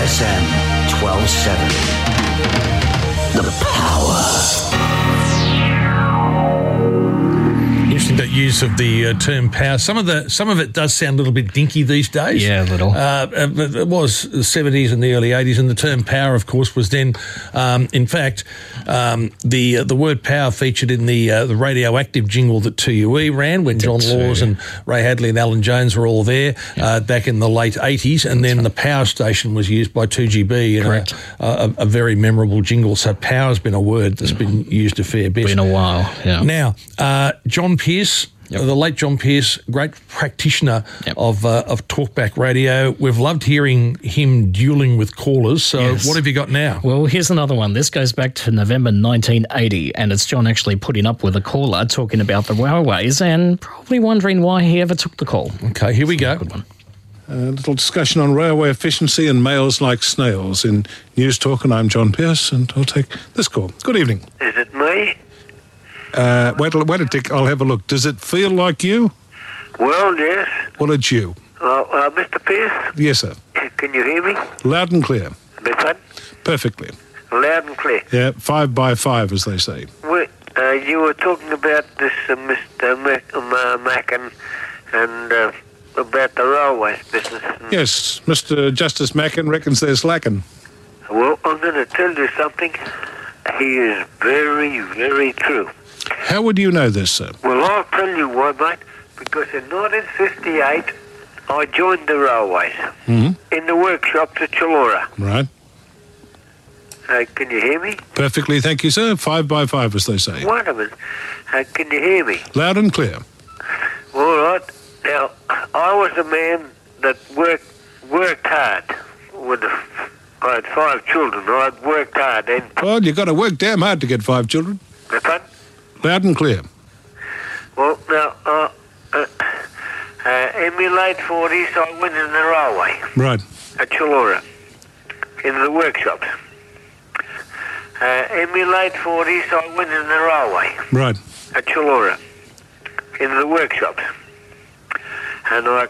FM 1270. The power. Interesting that use of the term power. Some of it does sound a little bit dinky these days. Yeah, a little. It was the 70s and the early 80s, and the term power, of course, was then, in fact, the word power featured in the radioactive jingle that 2UE ran when John Laws and Ray Hadley and Alan Jones were all there back in the late 80s, and then the power station was used by 2GB in a very memorable jingle. So power's been a word that's been used a fair bit. Been a while, yeah. Now, John Pearce, the late John Pearce, great practitioner of talkback radio. We've loved hearing him dueling with callers. So what have you got now? Well, here's another one. This goes back to November 1980, and it's John actually putting up with a caller talking about the railways and probably wondering why he ever took the call. Okay, here we go. Good one. A little discussion on railway efficiency and males like snails in News Talk, and I'm John Pearce, and I'll take this call. Good evening. Is it me? Wait a tick, I'll have a look. Does it feel like you? Well, yes. Well, it's you. Mr. Pearce? Yes, sir. Can you hear me? Loud and clear. Beg pardon? Perfectly. Loud and clear. Yeah, 5 by 5, as they say. You were talking about this Mr. Mackin and about the railways business. Yes, Mr. Justice Mackin reckons they're slacking. Well, I'm going to tell you something. He is very, very true. How would you know this, sir? Well, I'll tell you why, mate. Because in 1958, I joined the railways in the workshops at Chullora. Right. Can you hear me? Perfectly, thank you, sir. 5 by 5, as they say. Wait a minute. Can you hear me? Loud and clear. All right. Now, I was a man that worked hard. I had 5 children. I'd worked hard. And Well, you've got to work damn hard to get 5 children. Pardon? Loud and clear. Well, now, in my late 40s, I went in the railway Right. at Chullora, in the workshops. In my late 40s, I went in the railway Right. at Chullora, in the workshops. And I